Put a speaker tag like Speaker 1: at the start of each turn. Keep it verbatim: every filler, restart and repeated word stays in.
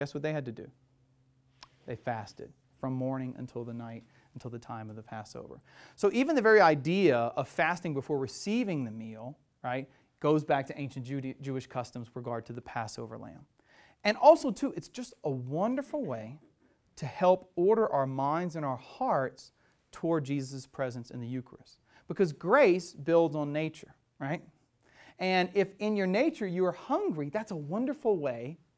Speaker 1: guess what they had to do? They fasted from morning until the night, until the time of the Passover. So even the very idea of fasting before receiving the meal, right, goes back to ancient Jude- Jewish customs with regard to the Passover lamb. And also, too, it's just a wonderful way to help order our minds and our hearts toward Jesus' presence in the Eucharist. Because grace builds on nature, right? And if in your nature you are hungry, that's a wonderful way